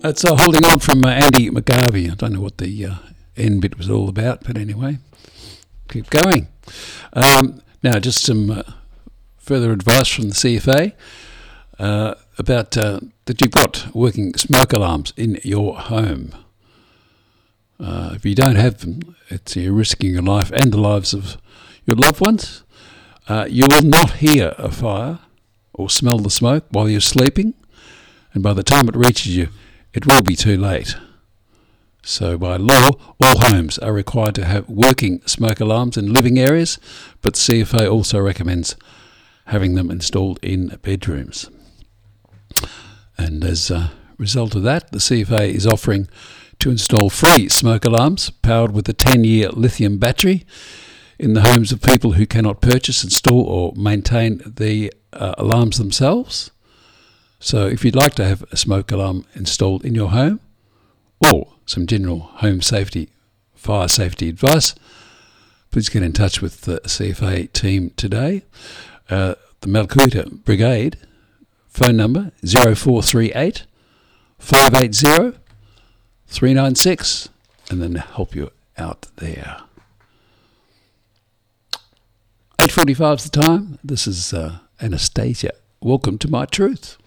That's holding on from Andy McGarvey. I don't know what the end bit was all about, but anyway, keep going. Now, just some further advice from the CFA about that you've got working smoke alarms in your home. If you don't have them, you're risking your life and the lives of your loved ones. You will not hear a fire or smell the smoke while you're sleeping, and by the time it reaches you, it will be too late. So by law, all homes are required to have working smoke alarms in living areas, but CFA also recommends having them installed in bedrooms. And as a result of that, the CFA is offering to install free smoke alarms powered with a 10-year lithium battery in the homes of people who cannot purchase, install or maintain the alarms themselves. So if you'd like to have a smoke alarm installed in your home, or some general home safety, fire safety advice, please get in touch with the CFA team today. The Malkuta Brigade phone number 0438 580 396, and then help you out there. 8:45 is the time. This is Anastasia. Welcome to My Truth.